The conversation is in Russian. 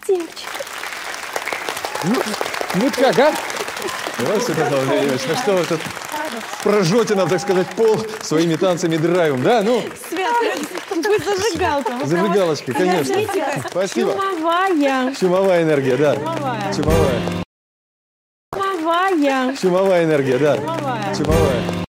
девочка. Ну как, а? Здравствуйте, Павел Владимирович. Ну что вы тут прожжете нам, так сказать, пол своими танцами и драйвом, да? Ну, Свет, вы зажигалка. зажигалочка, конечно. Спасибо. Чумовая. Чумовая энергия, да. Чумовая. Чумовая. Чумовая. Чумовая энергия, да. Чумовая. Чумовая.